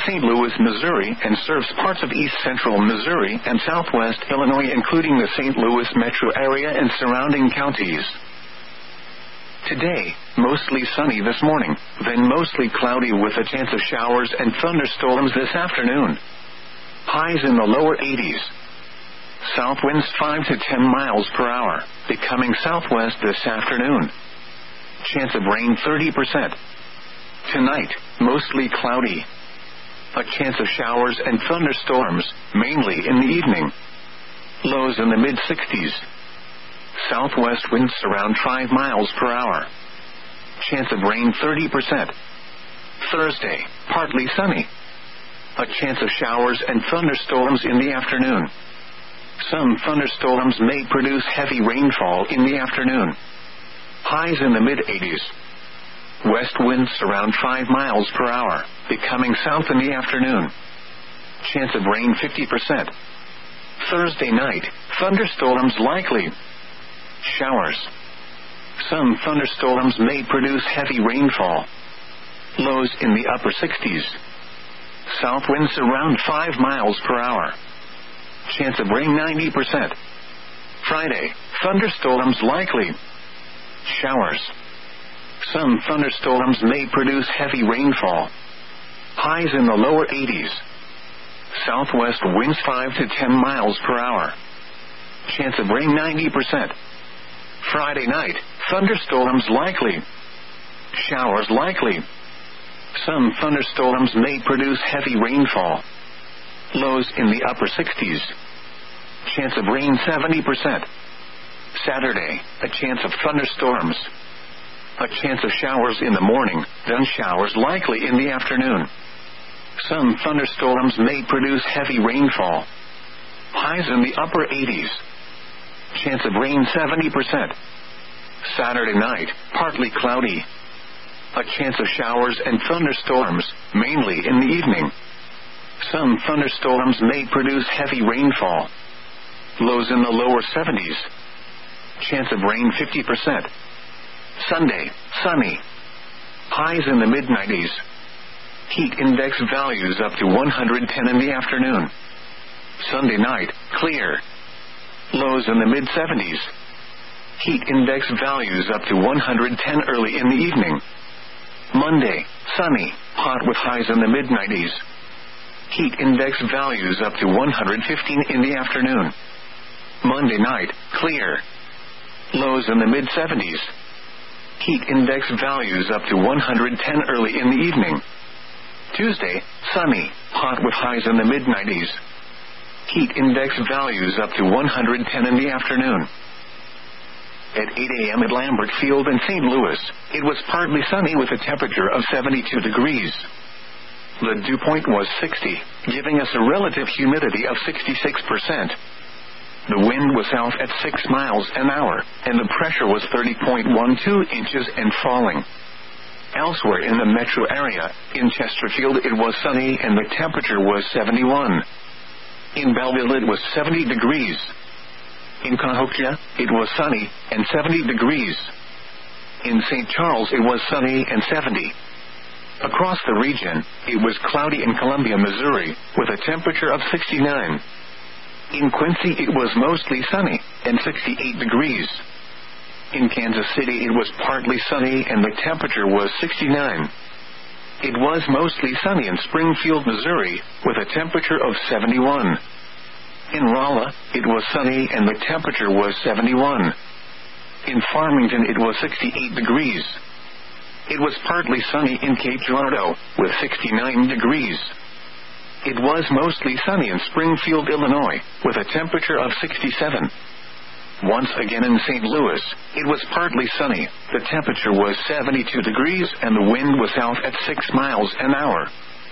St. Louis, Missouri, and serves parts of east central Missouri and southwest Illinois, including the St. Louis metro area and surrounding counties. Today, mostly sunny this morning, then mostly cloudy with a chance of showers and thunderstorms this afternoon. Highs in the lower 80s. South winds 5 to 10 miles per hour, becoming southwest this afternoon. Chance of rain 30%. Tonight, mostly cloudy. A chance of showers and thunderstorms, mainly in the evening. Lows in the mid-60s. Southwest winds around 5 miles per hour. Chance of rain 30%. Thursday, partly sunny. A chance of showers and thunderstorms in the afternoon. Some thunderstorms may produce heavy rainfall in the afternoon. Highs in the mid-80s. West winds around 5 miles per hour, becoming south in the afternoon. Chance of rain 50%. Thursday night, thunderstorms likely. Showers. Some thunderstorms may produce heavy rainfall. Lows in the upper 60s. South winds around 5 miles per hour. Chance of rain 90%. Friday, thunderstorms likely. Showers. Some thunderstorms may produce heavy rainfall. Highs in the lower 80s. Southwest winds 5 to 10 miles per hour. Chance of rain 90%. Friday night, thunderstorms likely. Showers likely. Some thunderstorms may produce heavy rainfall. Lows in the upper 60s. Chance of rain 70%. Saturday, a chance of thunderstorms. A chance of showers in the morning, then showers likely in the afternoon. Some thunderstorms may produce heavy rainfall. Highs in the upper 80s. Chance of rain 70%. Saturday night, partly cloudy. A chance of showers and thunderstorms, mainly in the evening. Some thunderstorms may produce heavy rainfall. Lows in the lower 70s. Chance of rain 50%. Sunday, sunny. Highs in the mid-90s. Heat index values up to 110 in the afternoon. Sunday night, clear. Lows in the mid-70s. Heat index values up to 110 early in the evening. Monday, sunny, hot with highs in the mid-90s. Heat index values up to 115 in the afternoon. Monday night, clear. Lows in the mid-70s. Heat index values up to 110 early in the evening. Tuesday, sunny, hot with highs in the mid-90s. Heat index values up to 110 in the afternoon. At 8 a.m. at Lambert Field in St. Louis, it was partly sunny with a temperature of 72 degrees. The dew point was 60, giving us a relative humidity of 66%. The wind was south at 6 miles an hour, and the pressure was 30.12 inches and falling. Elsewhere in the metro area, in Chesterfield it was sunny and the temperature was 71. In Belleville it was 70 degrees. In Cahokia, it was sunny and 70 degrees. In St. Charles it was sunny and 70. Across the region, it was cloudy in Columbia, Missouri, with a temperature of 69. In Quincy it was mostly sunny and 68 degrees. In Kansas City it was partly sunny and the temperature was 69. It was mostly sunny in Springfield, Missouri, with a temperature of 71. In Rolla, it was sunny and the temperature was 71. In Farmington it was 68 degrees. It was partly sunny in Cape Girardeau, with 69 degrees. It was mostly sunny in Springfield, Illinois, with a temperature of 67. Once again in St. Louis, it was partly sunny. The temperature was 72 degrees and the wind was south at 6 miles an hour.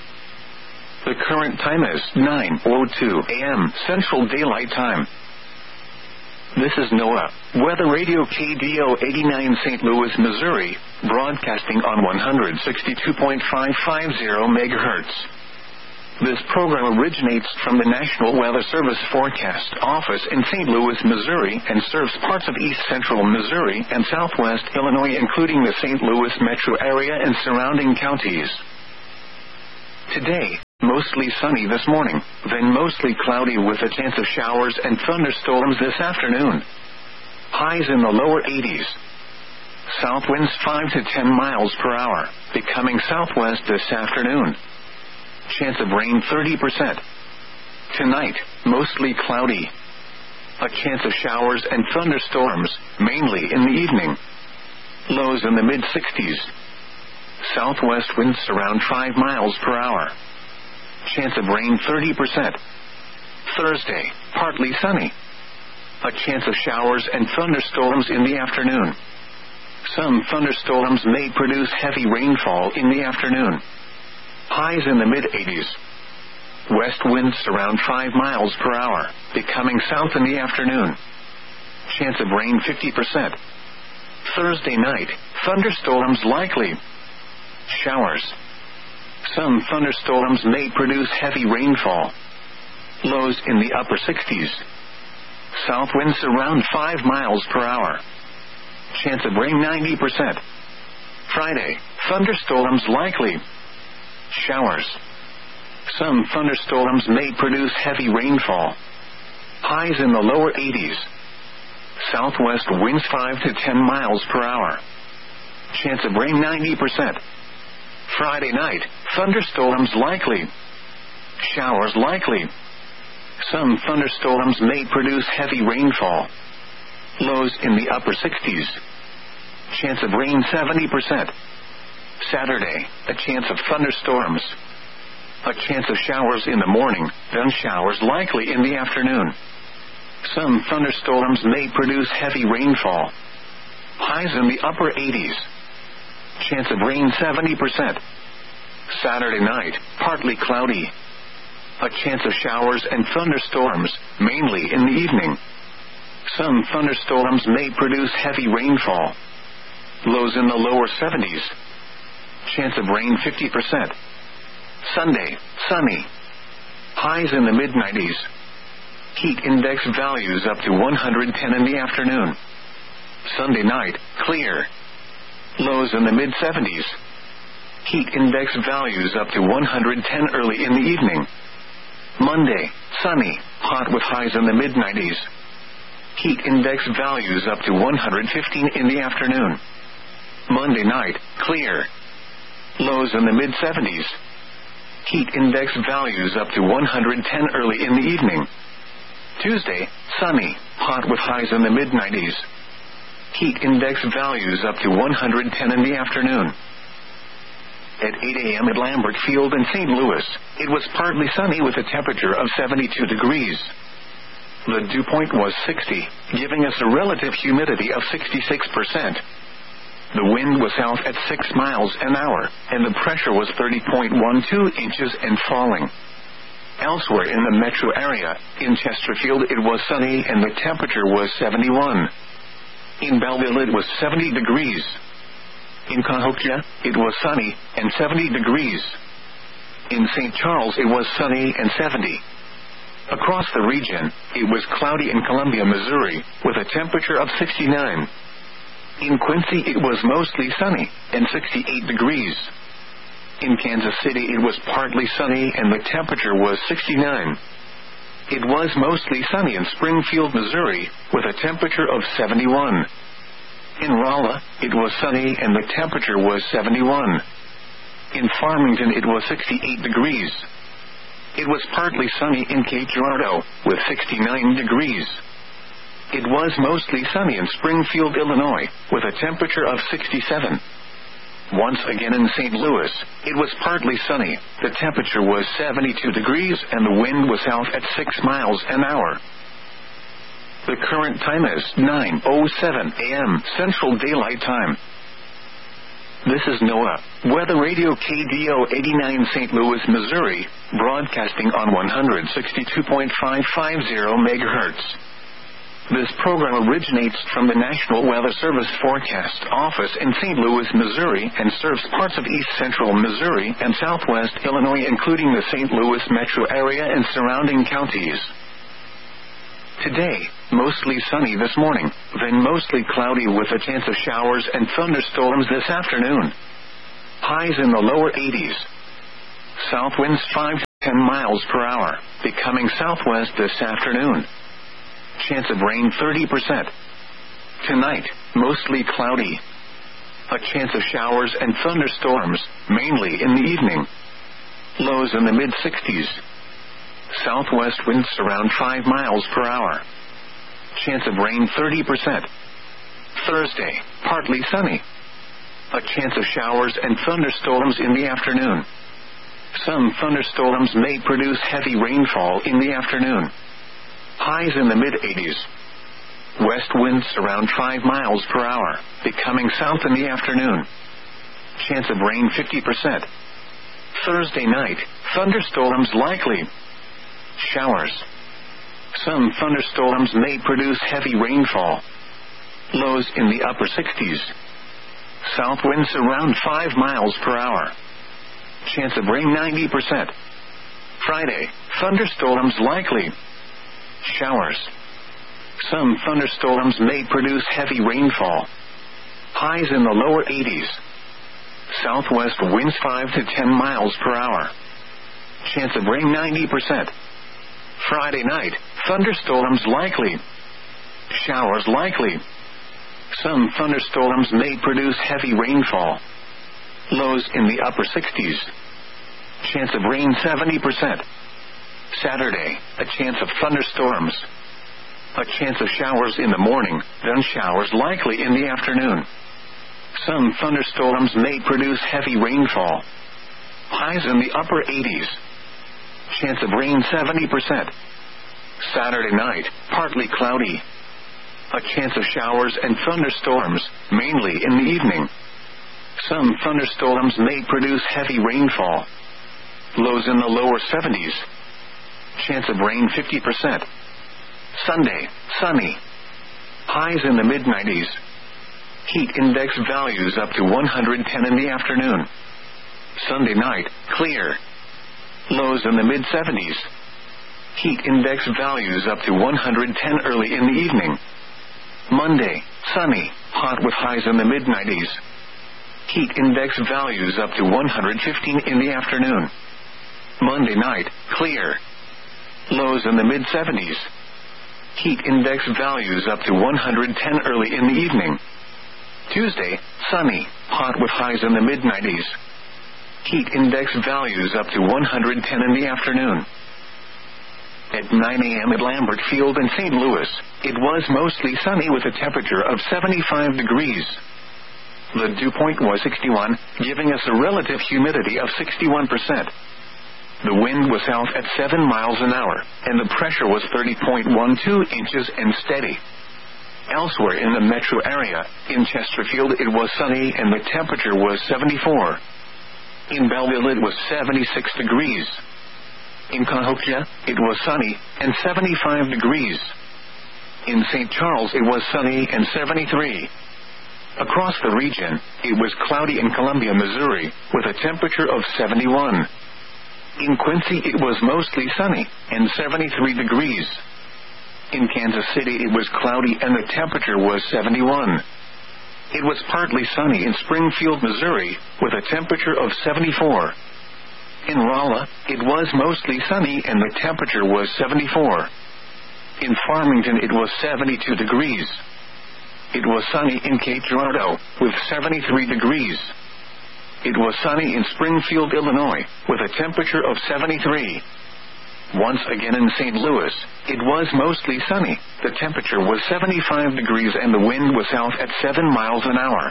The current time is 9:02 a.m. Central Daylight Time. This is NOAA, Weather Radio KDO 89 St. Louis, Missouri, broadcasting on 162.550 MHz. This program originates from the National Weather Service Forecast Office in St. Louis, Missouri, and serves parts of east central Missouri and southwest Illinois, including the St. Louis metro area and surrounding counties. Today, Mostly sunny this morning, then mostly cloudy with a chance of showers and thunderstorms this afternoon. Highs in the lower 80s. South winds 5 to 10 miles per hour, becoming southwest this afternoon. Chance of rain 30%. Tonight, mostly cloudy. A chance of showers and thunderstorms, mainly in the evening. Lows in the mid-60s. Southwest winds around 5 miles per hour. Chance of rain 30%. Thursday, partly sunny. A chance of showers and thunderstorms in the afternoon. Some thunderstorms may produce heavy rainfall in the afternoon. Highs in the mid-80s. West winds around 5 miles per hour, becoming south in the afternoon. Chance of rain 50%. Thursday night, thunderstorms likely. Showers. Some thunderstorms may produce heavy rainfall. Lows in the upper 60s. South winds around 5 miles per hour. Chance of rain 90%. Friday, thunderstorms likely. Showers. Some thunderstorms may produce heavy rainfall. Highs in the lower 80s. Southwest winds 5 to 10 miles per hour. Chance of rain 90%. Friday night, thunderstorms likely. Showers likely. Some thunderstorms may produce heavy rainfall. Lows in the upper 60s. Chance of rain 70%. Saturday, a chance of thunderstorms. A chance of showers in the morning, then showers likely in the afternoon. Some thunderstorms may produce heavy rainfall. Highs in the upper 80s. Chance of rain 70%. Saturday night, partly cloudy. A chance of showers and thunderstorms, mainly in the evening. Some thunderstorms may produce heavy rainfall. Lows in the lower 70s. Chance of rain 50%. Sunday, sunny. Highs in the mid-90s. Heat index values up to 110 in the afternoon. Sunday night, clear. Lows in the mid-70s. Heat index values up to 110 early in the evening. Monday, sunny, hot with highs in the mid-90s. Heat index values up to 115 in the afternoon. Monday night, clear. Lows in the mid-70s. Heat index values up to 110 early in the evening. Tuesday, sunny, hot with highs in the mid-90s. Heat index values up to 110 in the afternoon. At 8 a.m. at Lambert Field in St. Louis, it was partly sunny with a temperature of 72 degrees. The dew point was 60, giving us a relative humidity of 66%. The wind was south at 6 miles an hour, and the pressure was 30.12 inches and falling. Elsewhere in the metro area, in Chesterfield it was sunny and the temperature was 71. In Belleville it was 70 degrees. In Cahokia, it was sunny and 70 degrees. In St. Charles it was sunny and 70. Across the region, it was cloudy in Columbia, Missouri, with a temperature of 69. In Quincy it was mostly sunny and 68 degrees. In Kansas City it was partly sunny and the temperature was 69. It was mostly sunny in Springfield, Missouri, with a temperature of 71. In Rolla, it was sunny and the temperature was 71. In Farmington it was 68 degrees. It was partly sunny in Cape Girardeau, with 69 degrees. It was mostly sunny in Springfield, Illinois, with a temperature of 67. Once again in St. Louis, it was partly sunny, the temperature was 72 degrees and the wind was south at 6 miles an hour. The current time is 9:07 a.m. Central Daylight Time. This is NOAA, Weather Radio KDO 89 St. Louis, Missouri, broadcasting on 162.550 MHz. This program originates from the National Weather Service Forecast Office in St. Louis, Missouri, and serves parts of east central Missouri and southwest Illinois, including the St. Louis metro area and surrounding counties. Today, mostly sunny this morning, then mostly cloudy with a chance of showers and thunderstorms this afternoon. Highs in the lower 80s. South winds 5 to 10 miles per hour, becoming southwest this afternoon. Chance of rain 30%. Tonight, mostly cloudy. A chance of showers and thunderstorms, mainly in the evening. Lows in the mid-60s. Southwest winds around 5 miles per hour. Chance of rain 30%. Thursday, partly sunny. A chance of showers and thunderstorms in the afternoon. Some thunderstorms may produce heavy rainfall in the afternoon. Highs in the mid-80s. West winds around 5 miles per hour, becoming south in the afternoon. Chance of rain 50%. Thursday night, thunderstorms likely. Showers. Some thunderstorms may produce heavy rainfall. Lows in the upper 60s. South winds around 5 miles per hour. Chance of rain 90%. Friday, thunderstorms likely. Showers. Some thunderstorms may produce heavy rainfall. Highs in the lower 80s. Southwest winds 5 to 10 miles per hour. Chance of rain 90%. Friday night, thunderstorms likely. Showers likely. Some thunderstorms may produce heavy rainfall. Lows in the upper 60s. Chance of rain 70%. Saturday, a chance of thunderstorms. A chance of showers in the morning, then showers likely in the afternoon. Some thunderstorms may produce heavy rainfall. Highs in the upper 80s. Chance of rain 70%. Saturday night, partly cloudy. A chance of showers and thunderstorms, mainly in the evening. Some thunderstorms may produce heavy rainfall. Lows in the lower 70s. Chance of rain 50%. Sunday, sunny. Highs in the mid-90s. Heat index values up to 110 in the afternoon. Sunday night, clear. Lows in the mid-70s. Heat index values up to 110 early in the evening. Monday, sunny, hot with highs in the mid-90s. Heat index values up to 115 in the afternoon. Monday night, clear. Lows in the mid-70s. Heat index values up to 110 early in the evening. Tuesday, sunny, hot with highs in the mid-90s. Heat index values up to 110 in the afternoon. At 9 a.m. at Lambert Field in St. Louis, it was mostly sunny with a temperature of 75 degrees. The dew point was 61, giving us a relative humidity of 61%. The wind was south at 7 miles an hour, and the pressure was 30.12 inches and steady. Elsewhere in the metro area, in Chesterfield it was sunny and the temperature was 74. In Belleville it was 76 degrees. In Cahokia, it was sunny and 75 degrees. In St. Charles it was sunny and 73. Across the region, it was cloudy in Columbia, Missouri, with a temperature of 71. In Quincy it was mostly sunny and 73 degrees. In Kansas City it was cloudy and the temperature was 71. It was partly sunny in Springfield, Missouri, with a temperature of 74. In Rolla, it was mostly sunny and the temperature was 74. In Farmington it was 72 degrees. It was sunny in Cape Girardeau, with 73 degrees. It was sunny in Springfield, Illinois, with a temperature of 73. Once again in St. Louis, it was mostly sunny. The temperature was 75 degrees and the wind was south at 7 miles an hour.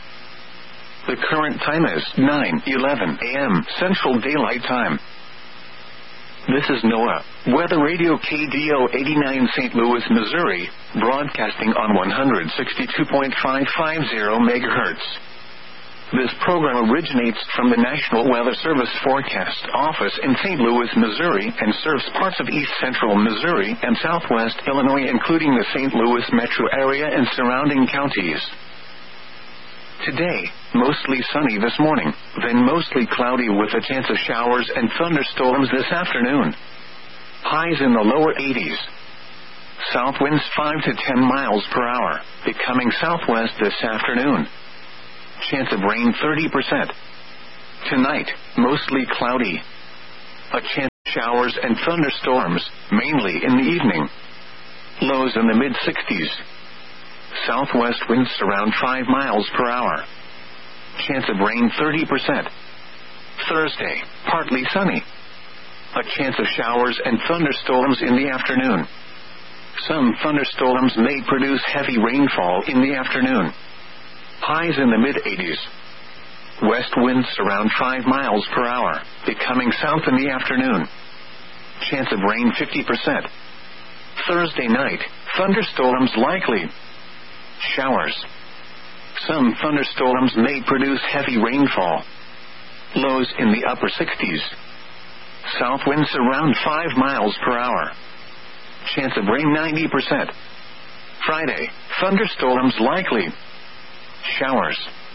The current time is 9:11 a.m. Central Daylight Time. This is NOAA, Weather Radio KDO 89 St. Louis, Missouri, broadcasting on 162.550 MHz. This program originates from the National Weather Service Forecast Office in St. Louis, Missouri, and serves parts of east central Missouri and southwest Illinois, including the St. Louis metro area and surrounding counties. Today, mostly sunny this morning, then mostly cloudy with a chance of showers and thunderstorms this afternoon. Highs in the lower 80s. South winds 5 to 10 miles per hour, becoming southwest this afternoon. Chance of rain 30%. Tonight, mostly cloudy. A chance of showers and thunderstorms, mainly in the evening. Lows in the mid-60s. Southwest winds around 5 miles per hour. Chance of rain 30%. Thursday, partly sunny. A chance of showers and thunderstorms in the afternoon. Some thunderstorms may produce heavy rainfall in the afternoon. Highs in the mid-80s. West winds around 5 miles per hour, becoming south in the afternoon. Chance of rain 50%. Thursday night, thunderstorms likely. Showers. Some thunderstorms may produce heavy rainfall. Lows in the upper 60s. South winds around 5 miles per hour. Chance of rain 90%. Friday, thunderstorms likely. Showers.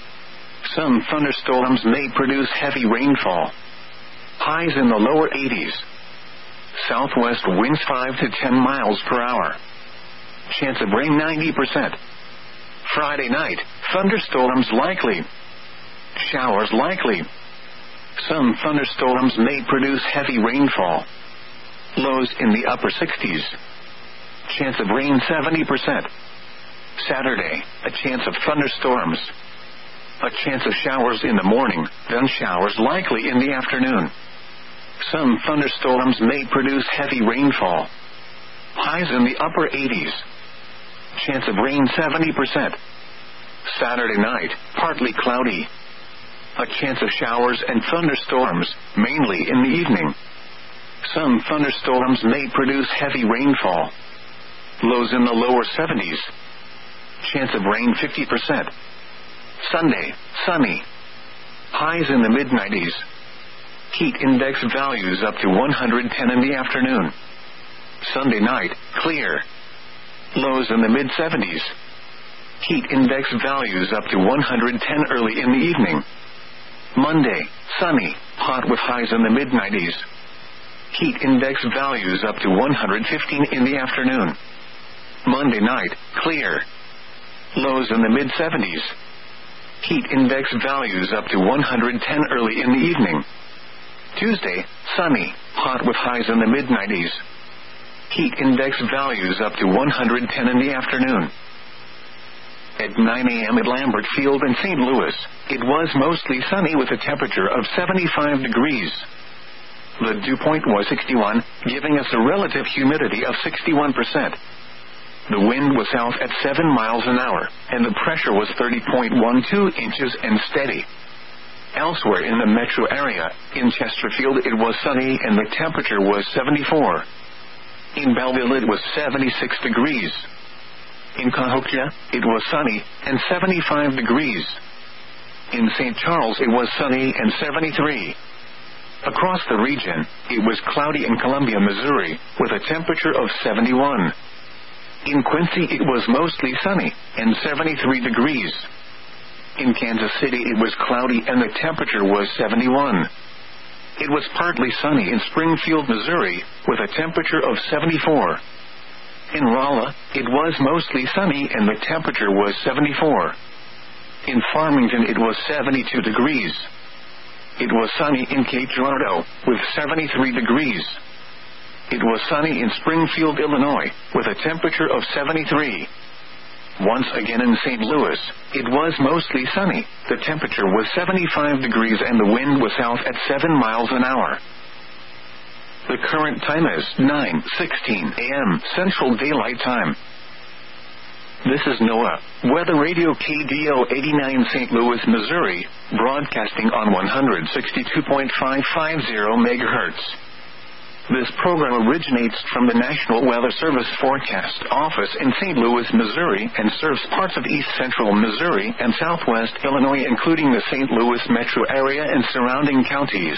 Some thunderstorms may produce heavy rainfall. Highs in the lower 80s. Southwest winds 5 to 10 miles per hour. Chance of rain 90%. Friday night, thunderstorms likely. Showers likely. Some thunderstorms may produce heavy rainfall. Lows in the upper 60s. Chance of rain 70%. Saturday, a chance of thunderstorms. A chance of showers in the morning, then showers likely in the afternoon. Some thunderstorms may produce heavy rainfall. Highs in the upper 80s. Chance of rain 70%. Saturday night, partly cloudy. A chance of showers and thunderstorms, mainly in the evening. Some thunderstorms may produce heavy rainfall. Lows in the lower 70s. Chance of rain 50%. Sunday, sunny. Highs in the mid-90s. Heat index values up to 110 in the afternoon. Sunday night, clear. Lows in the mid-70s. Heat index values up to 110 early in the evening. Monday, sunny, hot with highs in the mid-90s. Heat index values up to 115 in the afternoon. Monday night, clear. Lows in the mid-70s. Heat index values up to 110 early in the evening. Tuesday, sunny, hot with highs in the mid-90s. Heat index values up to 110 in the afternoon. At 9 a.m. at Lambert Field in St. Louis, it was mostly sunny with a temperature of 75 degrees. The dew point was 61, giving us a relative humidity of 61%. The wind was south at 7 miles an hour, and the pressure was 30.12 inches and steady. Elsewhere in the metro area, in Chesterfield it was sunny and the temperature was 74. In Belleville it was 76 degrees. In Cahokia, it was sunny and 75 degrees. In St. Charles it was sunny and 73. Across the region, it was cloudy in Columbia, Missouri, with a temperature of 71. In Quincy it was mostly sunny and 73 degrees. In Kansas City it was cloudy and the temperature was 71. It was partly sunny in Springfield, Missouri, with a temperature of 74. In Rolla, it was mostly sunny and the temperature was 74. In Farmington it was 72 degrees. It was sunny in Cape Girardeau, with 73 degrees. It was sunny in Springfield, Illinois, with a temperature of 73. Once again in St. Louis, it was mostly sunny. The temperature was 75 degrees and the wind was south at 7 miles an hour. The current time is 9:16 a.m. Central Daylight Time. This is NOAA, Weather Radio KDO 89 St. Louis, Missouri, broadcasting on 162.550 MHz. This program originates from the National Weather Service Forecast Office in St. Louis, Missouri, and serves parts of east central Missouri and southwest Illinois, including the St. Louis metro area and surrounding counties.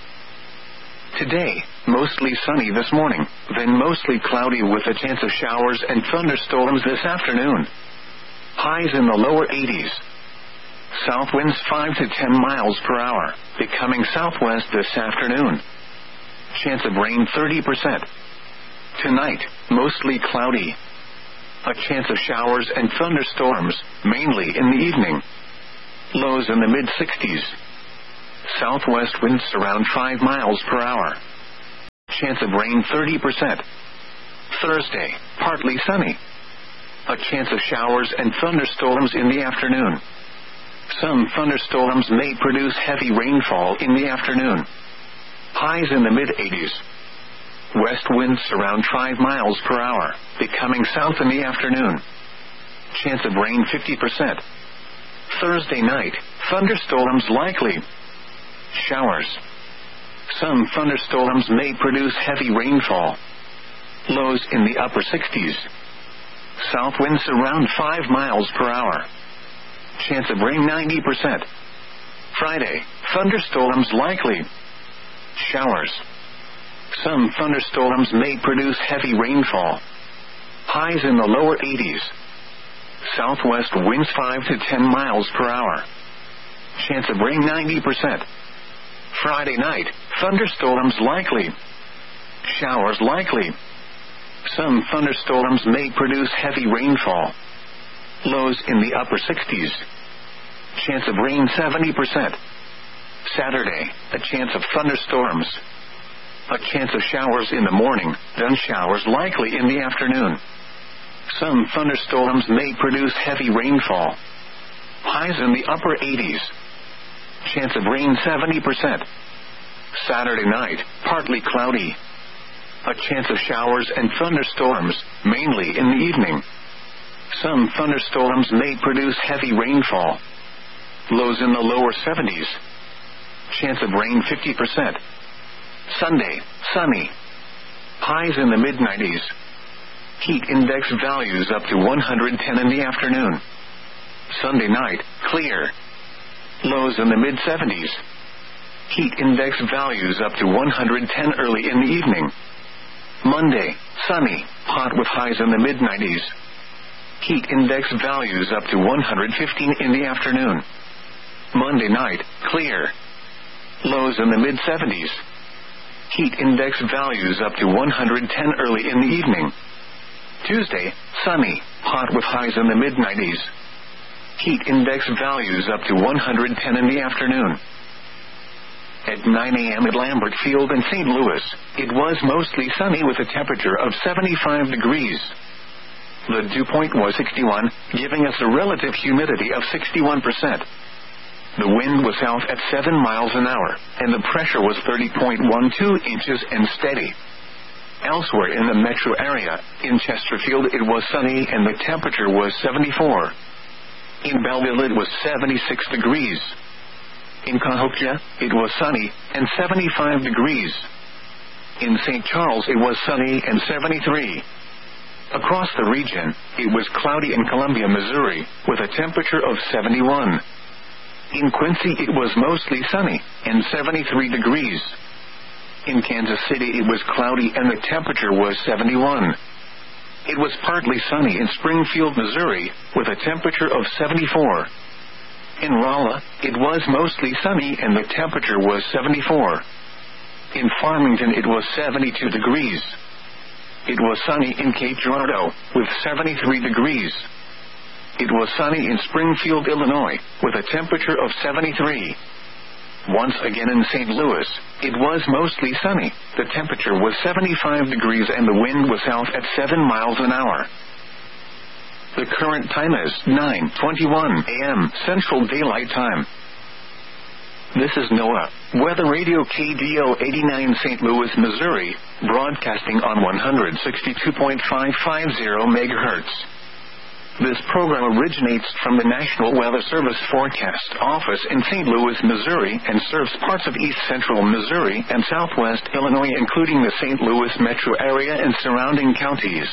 Today, mostly sunny this morning, then mostly cloudy with a chance of showers and thunderstorms this afternoon. Highs in the lower 80s. South winds 5 to 10 miles per hour, becoming southwest this afternoon. Chance of rain 30%. Tonight, mostly cloudy. A chance of showers and thunderstorms, mainly in the evening. Lows in the mid-60s. Southwest winds around 5 miles per hour. Chance of rain 30%. Thursday, partly sunny. A chance of showers and thunderstorms in the afternoon. Some thunderstorms may produce heavy rainfall in the afternoon. Highs in the mid-80s. West winds around 5 miles per hour, becoming south in the afternoon. Chance of rain 50%. Thursday night, thunderstorms likely. Showers. Some thunderstorms may produce heavy rainfall. Lows in the upper 60s. South winds around 5 miles per hour. Chance of rain 90%. Friday, thunderstorms likely. Showers. Some thunderstorms may produce heavy rainfall. Highs in the lower 80s. Southwest winds 5 to 10 miles per hour. Chance of rain 90%. Friday night, thunderstorms likely. Showers likely. Some thunderstorms may produce heavy rainfall. Lows in the upper 60s. Chance of rain 70%. Saturday, a chance of thunderstorms. A chance of showers in the morning, then showers likely in the afternoon. Some thunderstorms may produce heavy rainfall. Highs in the upper 80s. Chance of rain 70%. Saturday night, partly cloudy. A chance of showers and thunderstorms, mainly in the evening. Some thunderstorms may produce heavy rainfall. Lows in the lower 70s. Chance of rain 50%. Sunday, sunny. Highs in the mid-90s. Heat index values up to 110 in the afternoon. Sunday night, clear. Lows in the mid-70s. Heat index values up to 110 early in the evening. Monday, sunny, hot with highs in the mid-90s. Heat index values up to 115 in the afternoon. Monday night, clear. Lows in the mid-70s. Heat index values up to 110 early in the evening. Tuesday, sunny, hot with highs in the mid-90s. Heat index values up to 110 in the afternoon. At 9 a.m. at Lambert Field in St. Louis, it was mostly sunny with a temperature of 75 degrees. The dew point was 61, giving us a relative humidity of 61%. The wind was south at 7 miles an hour, and the pressure was 30.12 inches and steady. Elsewhere in the metro area, in Chesterfield it was sunny and the temperature was 74. In Belleville it was 76 degrees. In Cahokia, it was sunny and 75 degrees. In St. Charles it was sunny and 73. Across the region, it was cloudy in Columbia, Missouri, with a temperature of 71. In Quincy it was mostly sunny and 73 degrees. In Kansas City it was cloudy and the temperature was 71. It was partly sunny in Springfield, Missouri, with a temperature of 74. In Rolla, it was mostly sunny and the temperature was 74. In Farmington it was 72 degrees. It was sunny in Cape Girardeau, with 73 degrees. It was sunny in Springfield, Illinois, with a temperature of 73. Once again in St. Louis, it was mostly sunny. The temperature was 75 degrees and the wind was south at 7 miles an hour. The current time is 9:21 a.m. Central Daylight Time. This is NOAA, Weather Radio KDO 89 St. Louis, Missouri, broadcasting on 162.550 MHz. This program originates from the National Weather Service Forecast Office in St. Louis, Missouri, and serves parts of east central Missouri and southwest Illinois, including the St. Louis metro area and surrounding counties.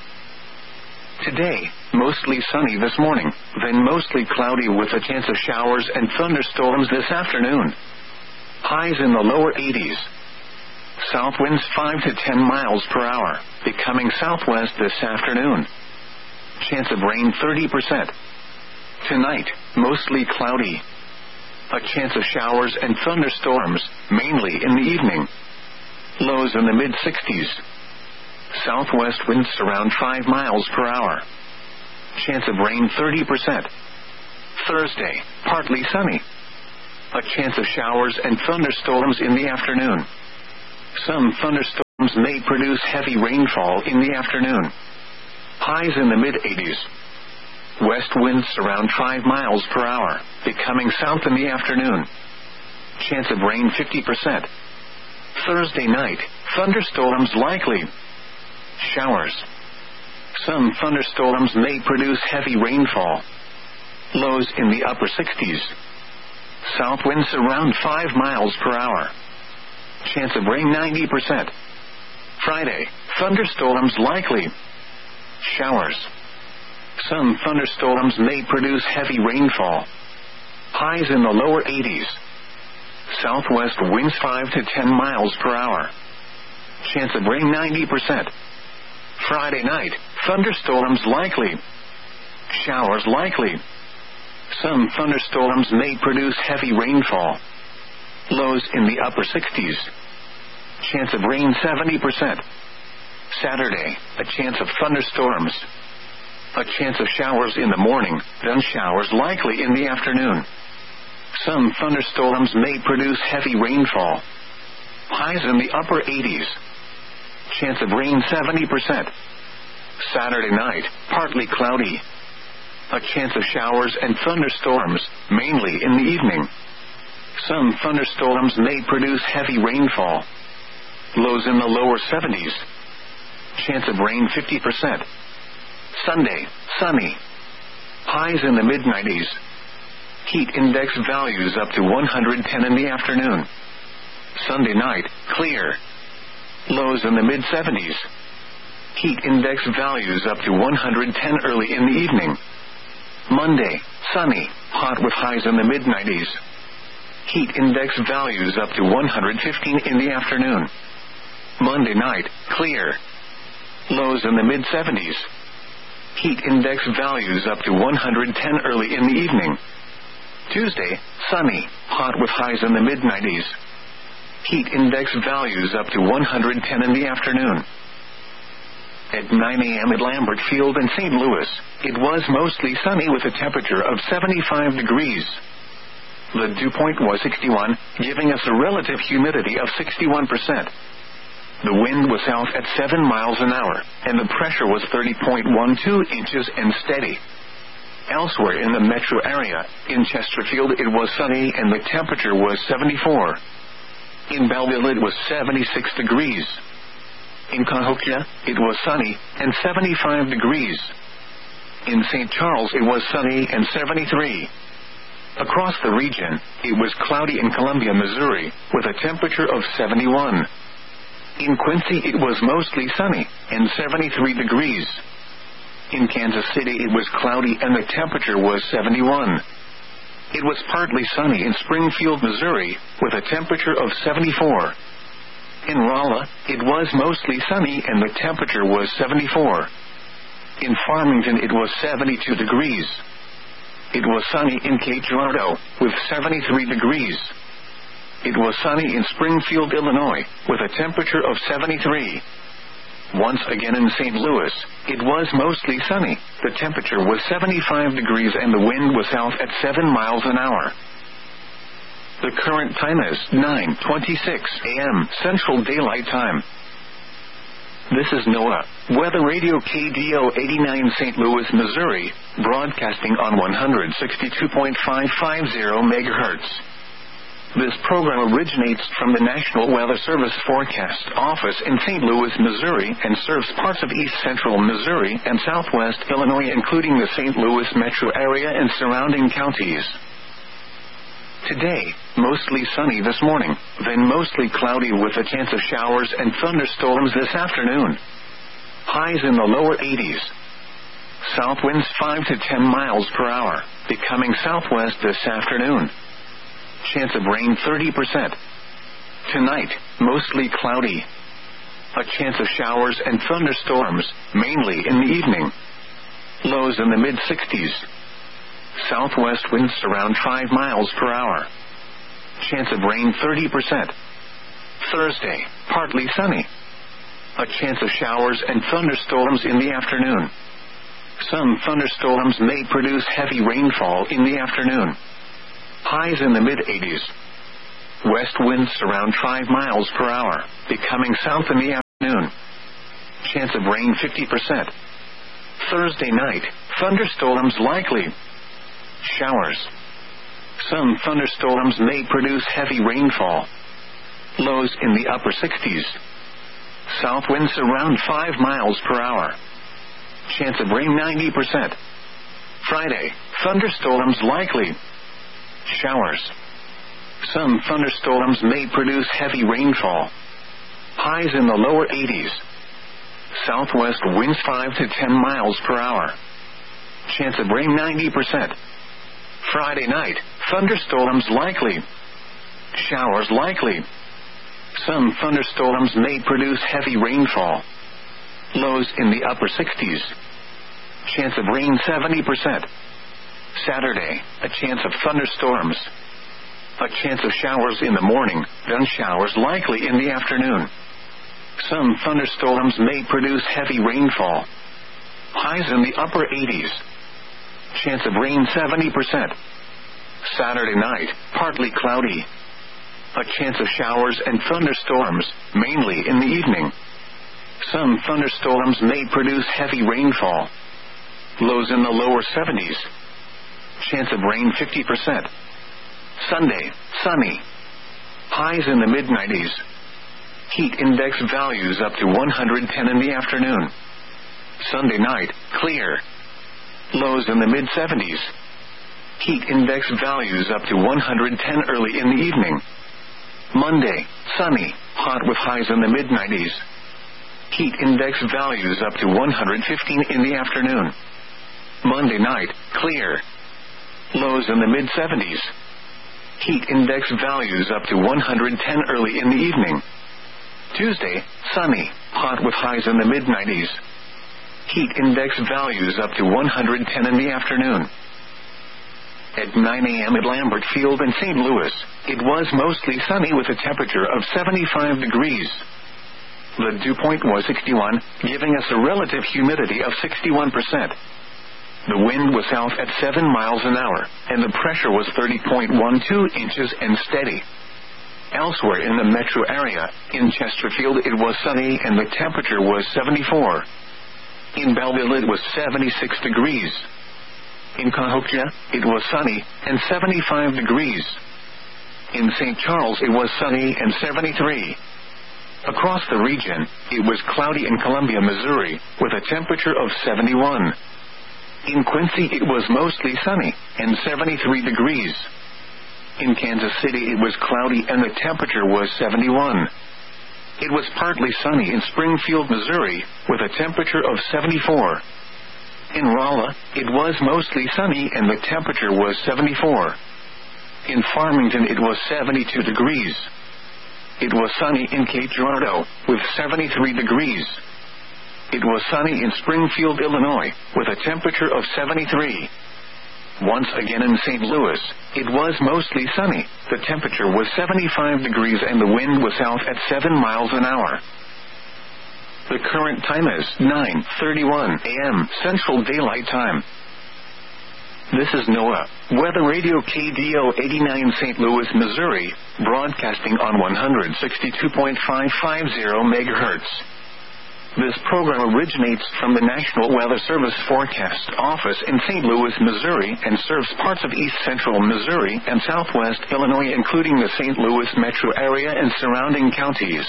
Today, mostly sunny this morning, then mostly cloudy with a chance of showers and thunderstorms this afternoon. Highs in the lower 80s. South winds 5 to 10 miles per hour, becoming southwest this afternoon. Chance of rain 30%. Tonight, mostly cloudy. A chance of showers and thunderstorms, mainly in the evening. Lows in the mid-60s. Southwest winds around 5 miles per hour. Chance of rain 30%. Thursday, partly sunny. A chance of showers and thunderstorms in the afternoon. Some thunderstorms may produce heavy rainfall in the afternoon. Highs in the mid-80s. West winds around 5 miles per hour, becoming south in the afternoon. Chance of rain 50%. Thursday night, thunderstorms likely. Showers. Some thunderstorms may produce heavy rainfall. Lows in the upper 60s. South winds around 5 miles per hour. Chance of rain 90%. Friday, thunderstorms likely. Showers. Some thunderstorms may produce heavy rainfall. Highs in the lower 80s. Southwest winds 5 to 10 miles per hour. Chance of rain 90%. Friday night, thunderstorms likely. Showers likely. Some thunderstorms may produce heavy rainfall. Lows in the upper 60s. Chance of rain 70%. Saturday, a chance of thunderstorms. A chance of showers in the morning, then showers likely in the afternoon. Some thunderstorms may produce heavy rainfall. Highs in the upper 80s. Chance of rain 70%. Saturday night, partly cloudy. A chance of showers and thunderstorms, mainly in the evening. Some thunderstorms may produce heavy rainfall. Lows in the lower 70s. Chance of rain 50%. Sunday, sunny. Highs in the mid-90s. Heat index values up to 110 in the afternoon. Sunday night, clear. Lows in the mid-70s. Heat index values up to 110 early in the evening. Monday, sunny, hot with highs in the mid-90s. Heat index values up to 115 in the afternoon. Monday night, clear. Lows in the mid-70s. Heat index values up to 110 early in the evening. Tuesday, sunny, hot with highs in the mid-90s. Heat index values up to 110 in the afternoon. At 9 a.m. at Lambert Field in St. Louis, it was mostly sunny with a temperature of 75 degrees. The dew point was 61, giving us a relative humidity of 61%. The wind was south at 7 miles an hour, and the pressure was 30.12 inches and steady. Elsewhere in the metro area, in Chesterfield it was sunny and the temperature was 74. In Belleville it was 76 degrees. In Cahokia, it was sunny and 75 degrees. In St. Charles it was sunny and 73. Across the region, it was cloudy in Columbia, Missouri, with a temperature of 71. In Quincy it was mostly sunny and 73 degrees. In Kansas City it was cloudy and the temperature was 71. It was partly sunny in Springfield, Missouri, with a temperature of 74. In Rolla, it was mostly sunny and the temperature was 74. In Farmington it was 72 degrees. It was sunny in Cape Girardeau, with 73 degrees. It was sunny in Springfield, Illinois, with a temperature of 73. Once again in St. Louis, it was mostly sunny. The temperature was 75 degrees and the wind was south at 7 miles an hour. The current time is 9:26 a.m. Central Daylight Time. This is NOAA, Weather Radio KDO 89 St. Louis, Missouri, broadcasting on 162.550 MHz. This program originates from the National Weather Service Forecast Office in St. Louis, Missouri, and serves parts of east central Missouri and southwest Illinois, including the St. Louis metro area and surrounding counties. Today, mostly sunny this morning, then mostly cloudy with a chance of showers and thunderstorms this afternoon. Highs in the lower 80s. South winds 5 to 10 miles per hour, becoming southwest this afternoon. Chance of rain 30%. Tonight, mostly cloudy. A chance of showers and thunderstorms, mainly in the evening. Lows in the mid-60s. Southwest winds around 5 miles per hour. Chance of rain 30%. Thursday, partly sunny. A chance of showers and thunderstorms in the afternoon. Some thunderstorms may produce heavy rainfall in the afternoon. Highs in the mid-80s. West winds around 5 miles per hour, becoming south in the afternoon. Chance of rain 50%. Thursday night, thunderstorms likely. Showers. Some thunderstorms may produce heavy rainfall. Lows in the upper 60s. South winds around 5 miles per hour. Chance of rain 90%. Friday, thunderstorms likely. Showers. Some thunderstorms may produce heavy rainfall. Highs in the lower 80s. Southwest winds 5 to 10 miles per hour. Chance of rain 90%. Friday night, thunderstorms likely. Showers likely. Some thunderstorms may produce heavy rainfall. Lows in the upper 60s. Chance of rain 70%. Saturday, a chance of thunderstorms. A chance of showers in the morning, then showers likely in the afternoon. Some thunderstorms may produce heavy rainfall. Highs in the upper 80s. Chance of rain 70%. Saturday night, partly cloudy. A chance of showers and thunderstorms, mainly in the evening. Some thunderstorms may produce heavy rainfall. Lows in the lower 70s. Chance of rain 50%. Sunday, sunny. Highs in the mid-90s. Heat index values up to 110 in the afternoon. Sunday night, clear. Lows in the mid-70s. Heat index values up to 110 early in the evening. Monday, sunny, hot with highs in the mid-90s. Heat index values up to 115 in the afternoon. Monday night, clear. Lows in the mid-70s. Heat index values up to 110 early in the evening. Tuesday, sunny, hot with highs in the mid-90s. Heat index values up to 110 in the afternoon. At 9 a.m. at Lambert Field in St. Louis, it was mostly sunny with a temperature of 75 degrees. The dew point was 61, giving us a relative humidity of 61%. The wind was south at 7 miles an hour, and the pressure was 30.12 inches and steady. Elsewhere in the metro area, in Chesterfield it was sunny and the temperature was 74. In Belleville it was 76 degrees. In Cahokia, it was sunny and 75 degrees. In St. Charles it was sunny and 73. Across the region, it was cloudy in Columbia, Missouri, with a temperature of 71. In Quincy it was mostly sunny and 73 degrees. In Kansas City it was cloudy and the temperature was 71. It was partly sunny in Springfield, Missouri, with a temperature of 74. In Rolla, it was mostly sunny and the temperature was 74. In Farmington it was 72 degrees. It was sunny in Cape Girardeau, with 73 degrees. It was sunny in Springfield, Illinois, with a temperature of 73. Once again in St. Louis, it was mostly sunny, the temperature was 75 degrees and the wind was south at 7 miles an hour. The current time is 9:31 a.m. Central Daylight Time. This is NOAA, Weather Radio KDO 89 St. Louis, Missouri, broadcasting on 162.550 MHz. This program originates from the National Weather Service Forecast Office in St. Louis, Missouri, and serves parts of east central Missouri and southwest Illinois, including the St. Louis metro area and surrounding counties.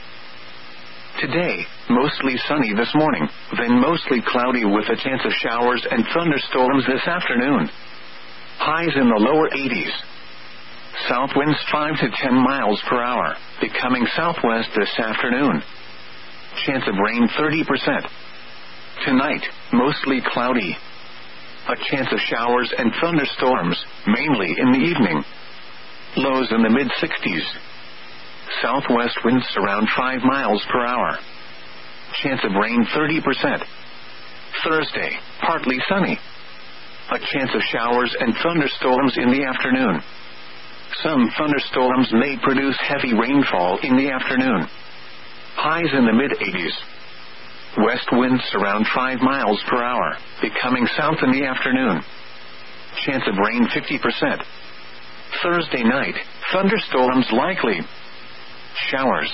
Today, mostly sunny this morning, then mostly cloudy with a chance of showers and thunderstorms this afternoon. Highs in the lower 80s. South winds 5 to 10 miles per hour, becoming southwest this afternoon. Chance of rain 30%. Tonight, mostly cloudy. A chance of showers and thunderstorms, mainly in the evening. Lows in the mid-60s. Southwest winds around 5 miles per hour. Chance of rain 30%. Thursday, partly sunny. A chance of showers and thunderstorms in the afternoon. Some thunderstorms may produce heavy rainfall in the afternoon. Highs in the mid-80s. West winds around 5 miles per hour, becoming south in the afternoon. Chance of rain 50%. Thursday night, thunderstorms likely. Showers.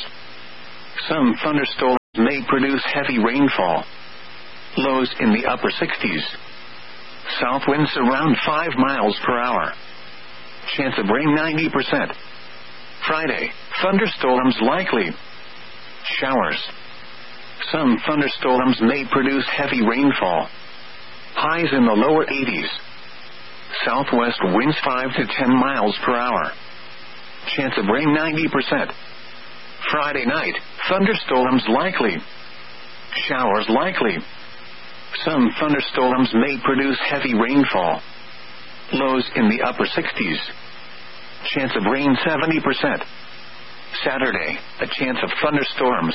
Some thunderstorms may produce heavy rainfall. Lows in the upper 60s. South winds around 5 miles per hour. Chance of rain 90%. Friday, thunderstorms likely. Showers. Some thunderstorms may produce heavy rainfall. Highs in the lower 80s. Southwest winds 5 to 10 miles per hour. Chance of rain 90%. Friday night, thunderstorms likely. Showers likely. Some thunderstorms may produce heavy rainfall. Lows in the upper 60s. Chance of rain 70%. Saturday, a chance of thunderstorms.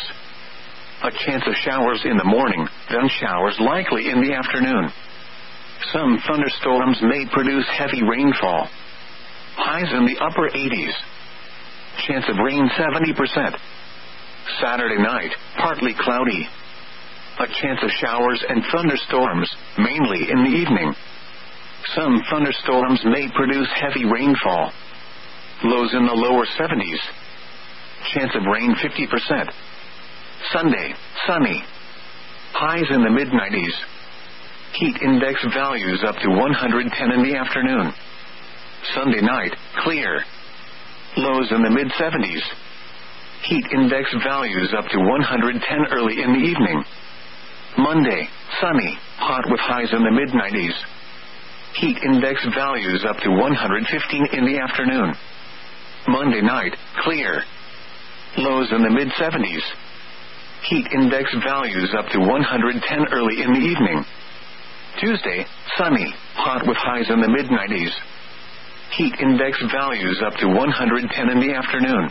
A chance of showers in the morning, then showers likely in the afternoon. Some thunderstorms may produce heavy rainfall. Highs in the upper 80s. Chance of rain 70%. Saturday night, partly cloudy. A chance of showers and thunderstorms, mainly in the evening. Some thunderstorms may produce heavy rainfall. Lows in the lower 70s. Chance of rain 50%. Sunday, sunny. Highs in the mid-90s. Heat index values up to 110 in the afternoon. Sunday night, clear. Lows in the mid-70s. Heat index values up to 110 early in the evening. Monday, sunny, hot with highs in the mid-90s. Heat index values up to 115 in the afternoon. Monday night, clear. Lows in the mid-70s. Heat index values up to 110 early in the evening. Tuesday, sunny, hot with highs in the mid-90s. Heat index values up to 110 in the afternoon.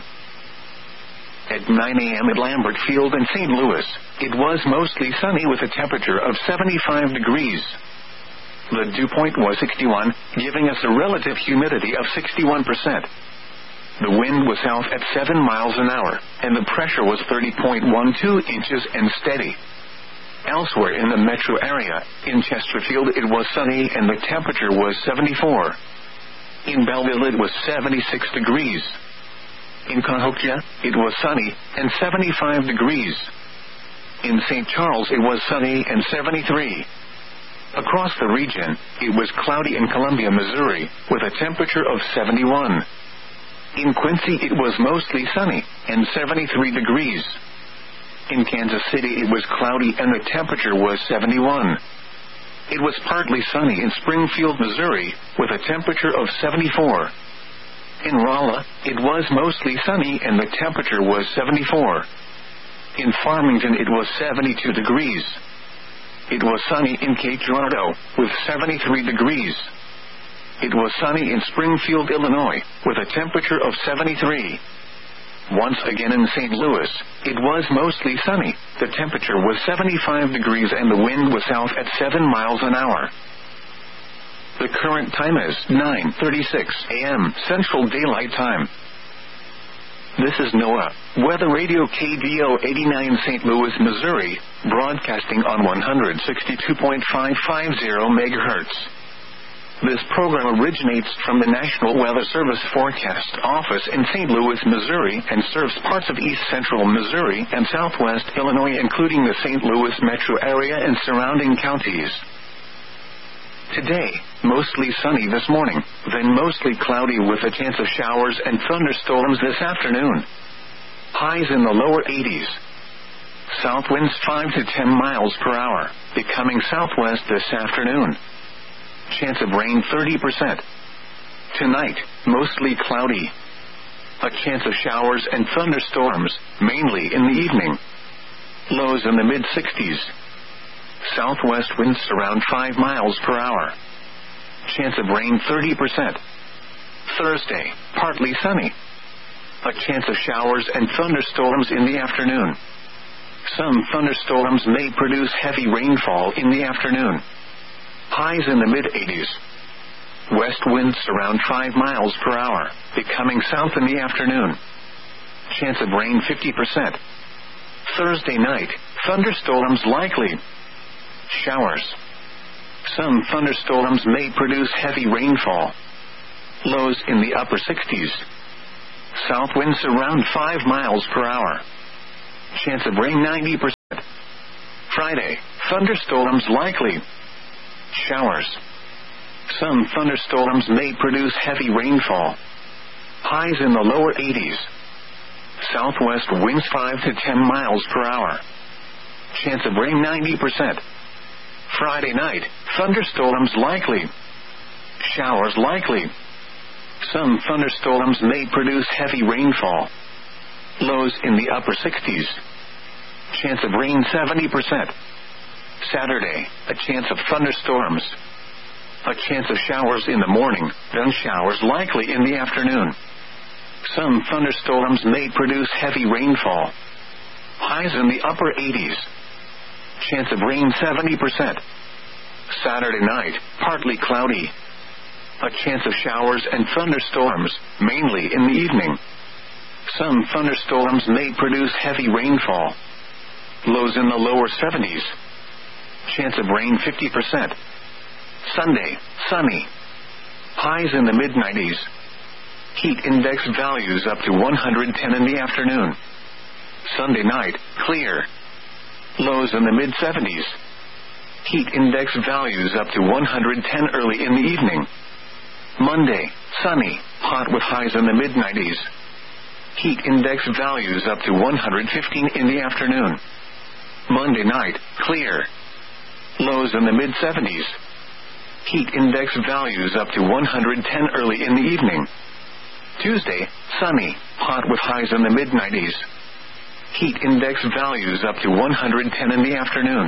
At 9 a.m. at Lambert Field in St. Louis, it was mostly sunny with a temperature of 75 degrees. The dew point was 61, giving us a relative humidity of 61%. The wind was south at 7 miles an hour, and the pressure was 30.12 inches and steady. Elsewhere in the metro area, in Chesterfield it was sunny and the temperature was 74. In Belleville it was 76 degrees. In Cahokia, it was sunny and 75 degrees. In St. Charles it was sunny and 73. Across the region, it was cloudy in Columbia, Missouri, with a temperature of 71. In Quincy it was mostly sunny and 73 degrees. In Kansas City it was cloudy and the temperature was 71. It was partly sunny in Springfield, Missouri, with a temperature of 74. In Rolla, it was mostly sunny and the temperature was 74. In Farmington it was 72 degrees. It was sunny in Cape Girardeau, with 73 degrees. It was sunny in Springfield, Illinois, with a temperature of 73. Once again in St. Louis, it was mostly sunny. The temperature was 75 degrees and the wind was south at 7 miles an hour. The current time is 9:36 a.m. Central Daylight Time. This is NOAA, Weather Radio KDO 89 St. Louis, Missouri, broadcasting on 162.550 MHz. This program originates from the National Weather Service Forecast Office in St. Louis, Missouri, and serves parts of east central Missouri and southwest Illinois, including the St. Louis metro area and surrounding counties. Today, mostly sunny this morning, then mostly cloudy with a chance of showers and thunderstorms this afternoon. Highs in the lower 80s. South winds 5 to 10 miles per hour, becoming southwest this afternoon. Chance of rain 30%. Tonight, mostly cloudy. A chance of showers and thunderstorms, mainly in the evening. Lows in the mid-60s. Southwest winds around 5 miles per hour. Chance of rain 30%. Thursday, partly sunny. A chance of showers and thunderstorms in the afternoon. Some thunderstorms may produce heavy rainfall in the afternoon. Highs in the mid-80s. West winds around 5 miles per hour, becoming south in the afternoon. Chance of rain 50%. Thursday night, thunderstorms likely. Showers. Some thunderstorms may produce heavy rainfall. Lows in the upper 60s. South winds around 5 miles per hour. Chance of rain 90%. Friday, thunderstorms likely. Showers. Some thunderstorms may produce heavy rainfall. Highs in the lower 80s. Southwest winds 5 to 10 miles per hour. Chance of rain 90%. Friday night, thunderstorms likely. Showers likely. Some thunderstorms may produce heavy rainfall. Lows in the upper 60s. Chance of rain 70%. Saturday, a chance of thunderstorms. A chance of showers in the morning, then showers likely in the afternoon. Some thunderstorms may produce heavy rainfall. Highs in the upper 80s. Chance of rain 70%. Saturday night, partly cloudy. A chance of showers and thunderstorms, mainly in the evening. Some thunderstorms may produce heavy rainfall. Lows in the lower 70s. Chance of rain 50%. Sunday, sunny. Highs in the mid-90s. Heat index values up to 110 in the afternoon. Sunday night, clear. Lows in the mid-70s. Heat index values up to 110 early in the evening. Monday, sunny, hot with highs in the mid-90s. Heat index values up to 115 in the afternoon. Monday night, clear. Lows in the mid-70s. Heat index values up to 110 early in the evening. Tuesday, sunny, hot with highs in the mid-90s. Heat index values up to 110 in the afternoon.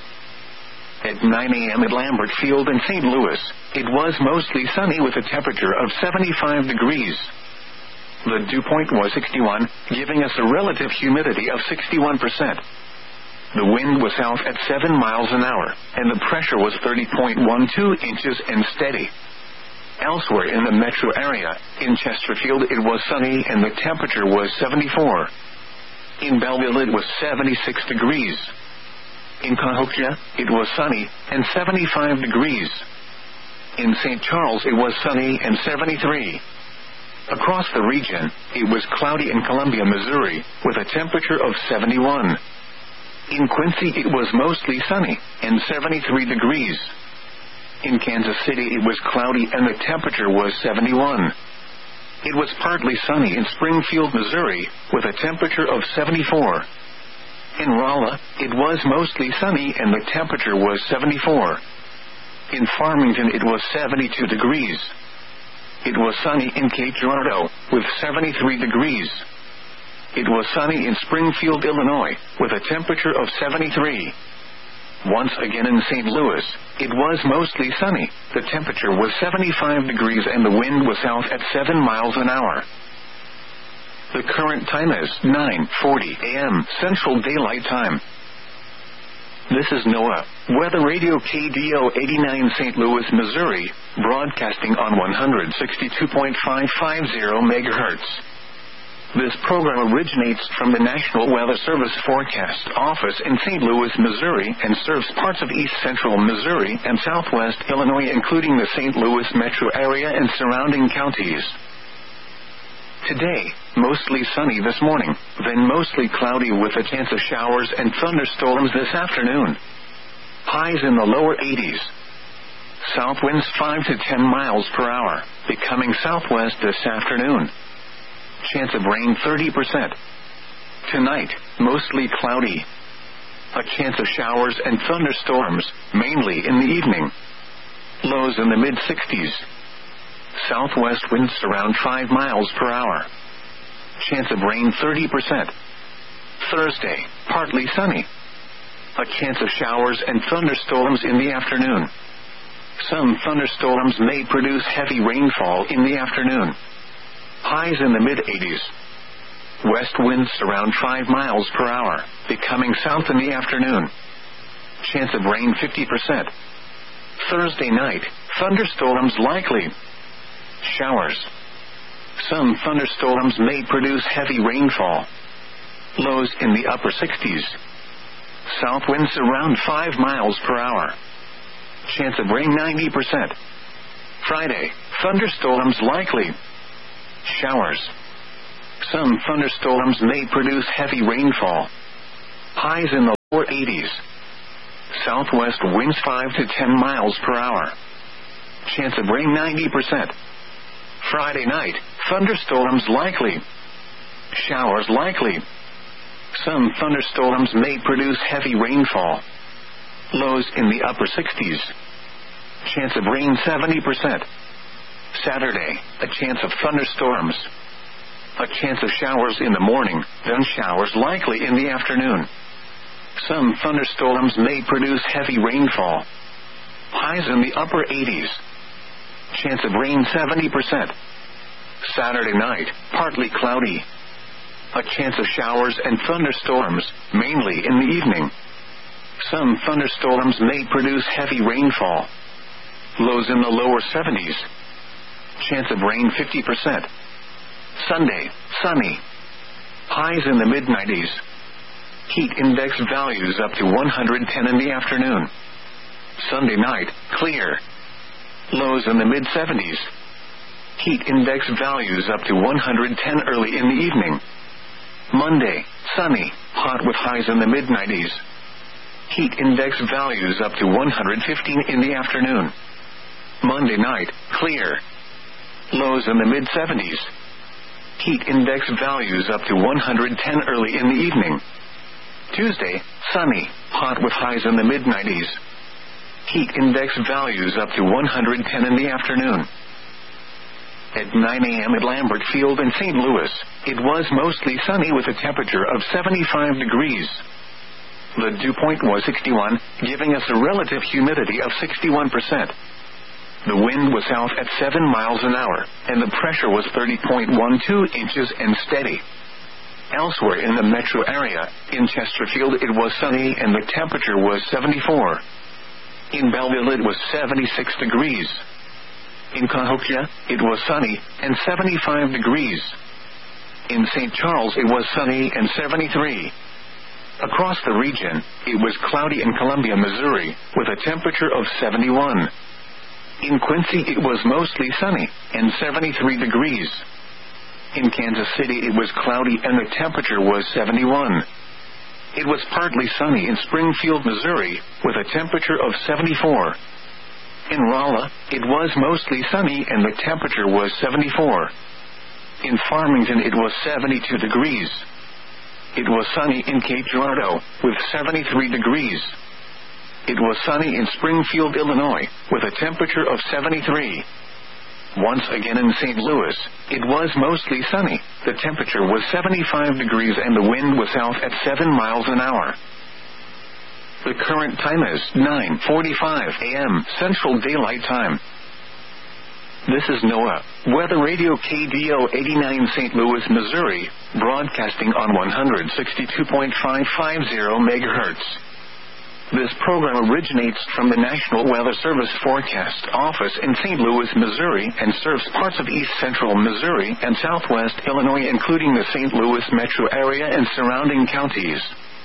At 9 a.m. at Lambert Field in St. Louis, it was mostly sunny with a temperature of 75 degrees. The dew point was 61, giving us a relative humidity of 61%. The wind was south at 7 miles an hour, and the pressure was 30.12 inches and steady. Elsewhere in the metro area, in Chesterfield it was sunny and the temperature was 74. In Belleville it was 76 degrees. In Cahokia, it was sunny and 75 degrees. In St. Charles it was sunny and 73. Across the region, it was cloudy in Columbia, Missouri, with a temperature of 71. In Quincy it was mostly sunny and 73 degrees. In Kansas City it was cloudy and the temperature was 71. It was partly sunny in Springfield, Missouri, with a temperature of 74. In Rolla, it was mostly sunny and the temperature was 74. In Farmington it was 72 degrees. It was sunny in Cape Girardeau, with 73 degrees. It was sunny in Springfield, Illinois, with a temperature of 73. Once again in St. Louis, it was mostly sunny. The temperature was 75 degrees and the wind was south at 7 miles an hour. The current time is 9:40 a.m. Central Daylight Time. This is NOAA, Weather Radio KDO 89 St. Louis, Missouri, broadcasting on 162.550 MHz. This program originates from the National Weather Service Forecast Office in St. Louis, Missouri, and serves parts of east central Missouri and southwest Illinois, including the St. Louis metro area and surrounding counties. Today, mostly sunny this morning, then mostly cloudy with a chance of showers and thunderstorms this afternoon. Highs in the lower 80s. South winds 5 to 10 miles per hour, becoming southwest this afternoon. Chance of rain 30%. Tonight, mostly cloudy. A chance of showers and thunderstorms, mainly in the evening. Lows in the mid-60s. Southwest winds around 5 miles per hour. Chance of rain 30%. Thursday, partly sunny. A chance of showers and thunderstorms in the afternoon. Some thunderstorms may produce heavy rainfall in the afternoon. Highs in the mid-80s. West winds around 5 miles per hour, becoming south in the afternoon. Chance of rain 50%. Thursday night, thunderstorms likely. Showers. Some thunderstorms may produce heavy rainfall. Lows in the upper 60s. South winds around 5 miles per hour. Chance of rain 90%. Friday, thunderstorms likely. Showers. Some thunderstorms may produce heavy rainfall. Highs in the lower 80s. Southwest winds 5 to 10 miles per hour. Chance of rain 90%. Friday night, thunderstorms likely. Showers likely. Some thunderstorms may produce heavy rainfall. Lows in the upper 60s. Chance of rain 70%. Saturday, a chance of thunderstorms. A chance of showers in the morning, then showers likely in the afternoon. Some thunderstorms may produce heavy rainfall. Highs in the upper 80s. Chance of rain 70%. Saturday night, partly cloudy. A chance of showers and thunderstorms, mainly in the evening. Some thunderstorms may produce heavy rainfall. Lows in the lower 70s. Chance of rain 50%. Sunday, sunny. Highs in the mid-90s. Heat index values up to 110 in the afternoon. Sunday night, clear. Lows in the mid-70s. Heat index values up to 110 early in the evening. Monday, sunny, hot with highs in the mid-90s. Heat index values up to 115 in the afternoon. Monday night, clear. Lows in the mid-70s. Heat index values up to 110 early in the evening. Tuesday, sunny, hot with highs in the mid-90s. Heat index values up to 110 in the afternoon. At 9 a.m. at Lambert Field in St. Louis, it was mostly sunny with a temperature of 75 degrees. The dew point was 61, giving us a relative humidity of 61%. The wind was south at 7 miles an hour, and the pressure was 30.12 inches and steady. Elsewhere in the metro area, in Chesterfield it was sunny and the temperature was 74. In Belleville it was 76 degrees. In Cahokia, it was sunny and 75 degrees. In St. Charles it was sunny and 73. Across the region, it was cloudy in Columbia, Missouri, with a temperature of 71. In Quincy it was mostly sunny and 73 degrees. In Kansas City it was cloudy and the temperature was 71. It was partly sunny in Springfield, Missouri, with a temperature of 74. In Rolla, it was mostly sunny and the temperature was 74. In Farmington it was 72 degrees. It was sunny in Cape Girardeau, with 73 degrees. It was sunny in Springfield, Illinois, with a temperature of 73. Once again in St. Louis, it was mostly sunny. The temperature was 75 degrees and the wind was south at 7 miles an hour. The current time is 9:45 a.m. Central Daylight Time. This is NOAA, Weather Radio KDO 89 St. Louis, Missouri, broadcasting on 162.550 MHz. This program originates from the National Weather Service Forecast Office in St. Louis, Missouri, and serves parts of east central Missouri and southwest Illinois, including the St. Louis metro area and surrounding counties.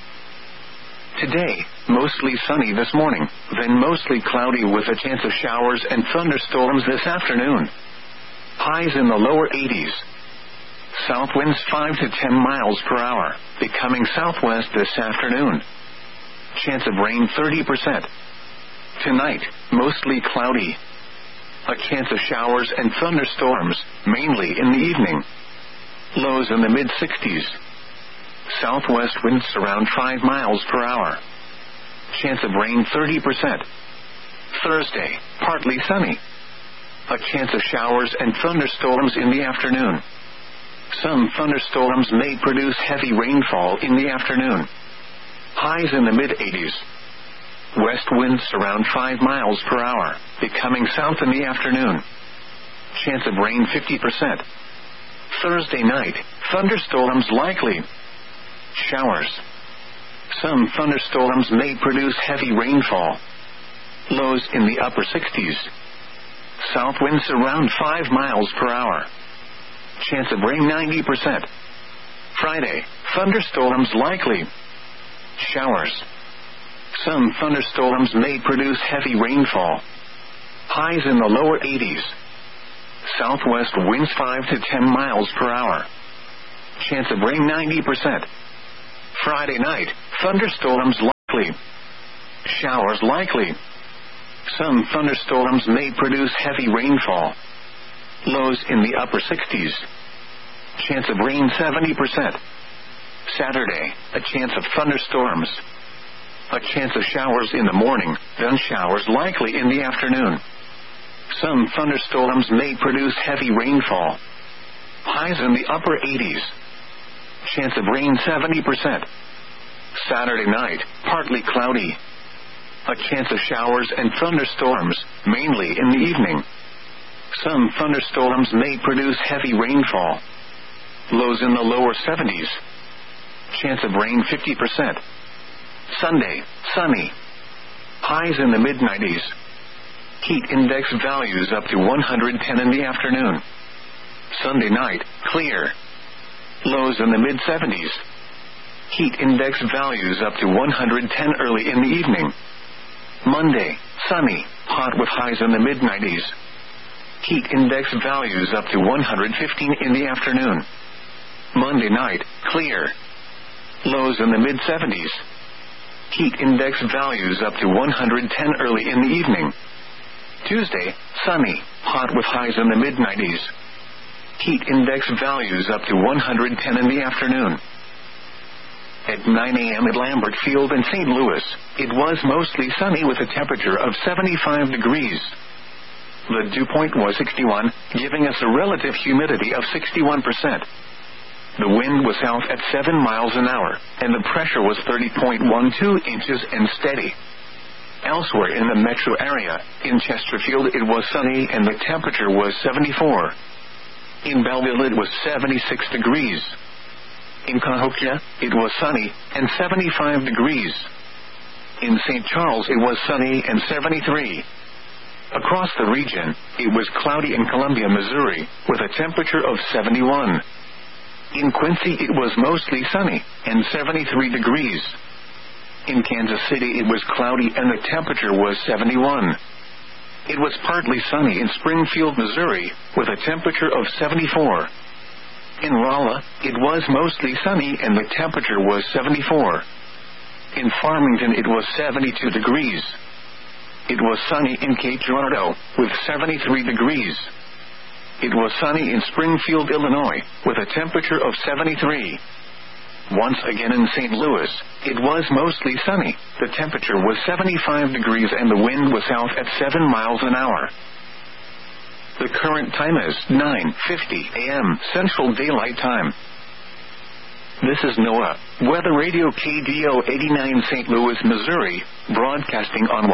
Today, mostly sunny this morning, then mostly cloudy with a chance of showers and thunderstorms this afternoon. Highs in the lower 80s. South winds 5 to 10 miles per hour, becoming southwest this afternoon. Chance of rain 30%. Tonight, mostly cloudy. A chance of showers and thunderstorms, mainly in the evening. Lows in the mid-60s. Southwest winds around 5 miles per hour. Chance of rain 30%. Thursday, partly sunny. A chance of showers and thunderstorms in the afternoon. Some thunderstorms may produce heavy rainfall in the afternoon. Highs in the mid-80s. West winds around 5 miles per hour, becoming south in the afternoon. Chance of rain 50%. Thursday night, thunderstorms likely. Showers. Some thunderstorms may produce heavy rainfall. Lows in the upper 60s. South winds around 5 miles per hour. Chance of rain 90%. Friday, thunderstorms likely. Showers. Some thunderstorms may produce heavy rainfall. Highs in the lower 80s. Southwest winds 5 to 10 miles per hour. Chance of rain 90%. Friday night, thunderstorms likely. Showers likely. Some thunderstorms may produce heavy rainfall. Lows in the upper 60s. Chance of rain 70%. Saturday, a chance of thunderstorms. A chance of showers in the morning, then showers likely in the afternoon. Some thunderstorms may produce heavy rainfall. Highs in the upper 80s. Chance of rain 70%. Saturday night, partly cloudy. A chance of showers and thunderstorms, mainly in the evening. Some thunderstorms may produce heavy rainfall. Lows in the lower 70s. Chance of rain 50%. Sunday, sunny. Highs in the mid-90s. Heat index values up to 110 in the afternoon. Sunday night, clear. Lows in the mid-70s. Heat index values up to 110 early in the evening. Monday, sunny, hot with highs in the mid-90s. Heat index values up to 115 in the afternoon. Monday night, clear. Lows in the mid-70s. Heat index values up to 110 early in the evening. Tuesday, sunny, hot with highs in the mid-90s. Heat index values up to 110 in the afternoon. At 9 a.m. at Lambert Field in St. Louis, it was mostly sunny with a temperature of 75 degrees. The dew point was 61, giving us a relative humidity of 61%. The wind was south at 7 miles an hour, and the pressure was 30.12 inches and steady. Elsewhere in the metro area, in Chesterfield it was sunny and the temperature was 74. In Belleville it was 76 degrees. In Cahokia, it was sunny and 75 degrees. In St. Charles it was sunny and 73. Across the region, it was cloudy in Columbia, Missouri, with a temperature of 71. In Quincy it was mostly sunny and 73 degrees. In Kansas City it was cloudy and the temperature was 71. It was partly sunny in Springfield, Missouri, with a temperature of 74. In Rolla, it was mostly sunny and the temperature was 74. In Farmington it was 72 degrees. It was sunny in Cape Girardeau, with 73 degrees. It was sunny in Springfield, Illinois, with a temperature of 73. Once again in St. Louis, it was mostly sunny. The temperature was 75 degrees and the wind was south at 7 miles an hour. The current time is 9:50 a.m. Central Daylight Time. This is NOAA, Weather Radio KDO 89 St. Louis, Missouri, broadcasting on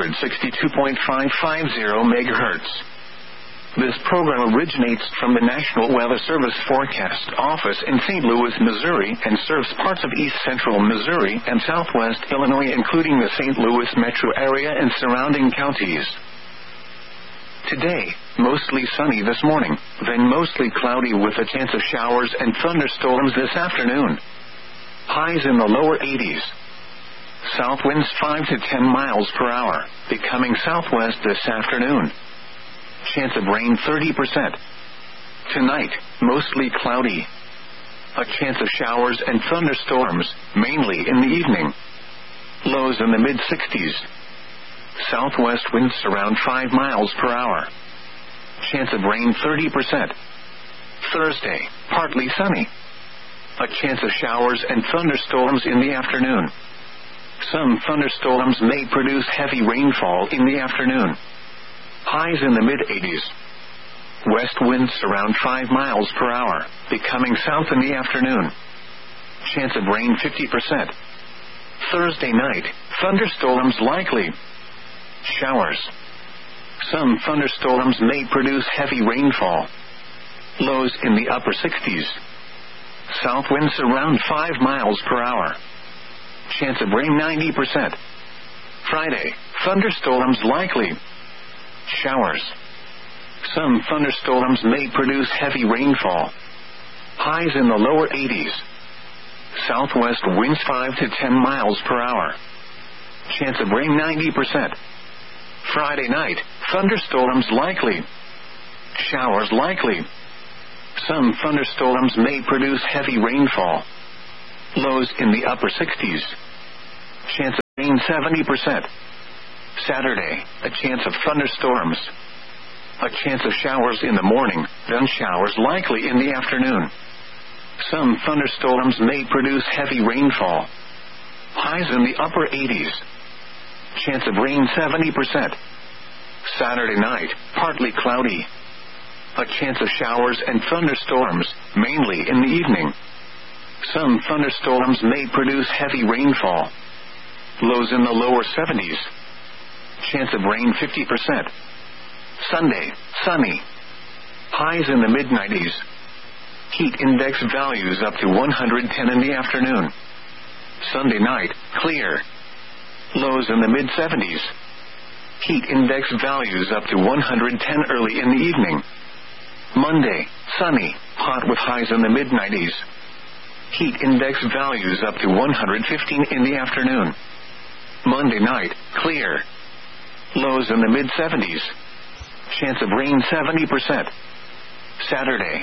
162.550 MHz. This program originates from the National Weather Service Forecast Office in St. Louis, Missouri, and serves parts of east central Missouri and southwest Illinois, including the St. Louis metro area and surrounding counties. Today, mostly sunny this morning, then mostly cloudy with a chance of showers and thunderstorms this afternoon. Highs in the lower 80s. South winds 5 to 10 miles per hour, becoming southwest this afternoon. Chance of rain 30%. Tonight, mostly cloudy. A chance of showers and thunderstorms, mainly in the evening. Lows in the mid-60s. Southwest winds around 5 miles per hour. Chance of rain 30%. Thursday, partly sunny. A chance of showers and thunderstorms in the afternoon. Some thunderstorms may produce heavy rainfall in the afternoon. Highs in the mid-80s. West winds around 5 miles per hour, becoming south in the afternoon. Chance of rain 50%. Thursday night, thunderstorms likely. Showers. Some thunderstorms may produce heavy rainfall. Lows in the upper 60s. South winds around 5 miles per hour. Chance of rain 90%. Friday, thunderstorms likely. Showers. Some thunderstorms may produce heavy rainfall. Highs in the lower 80s. Southwest winds 5 to 10 miles per hour. Chance of rain 90%. Friday night, thunderstorms likely. Showers likely. Some thunderstorms may produce heavy rainfall. Lows in the upper 60s. Chance of rain 70%. Saturday, a chance of thunderstorms. A chance of showers in the morning, then showers likely in the afternoon. Some thunderstorms may produce heavy rainfall. Highs in the upper 80s. Chance of rain 70%. Saturday night, partly cloudy. A chance of showers and thunderstorms, mainly in the evening. Some thunderstorms may produce heavy rainfall. Lows in the lower 70s. Chance of rain 50%. Sunday, sunny. Highs in the mid-90s. Heat index values up to 110 in the afternoon. Sunday night, clear. Lows in the mid-70s. Heat index values up to 110 early in the evening. Monday, sunny, hot with highs in the mid-90s. Heat index values up to 115 in the afternoon. Monday night, clear. Lows in the mid-70s. Chance of rain 70%. Saturday,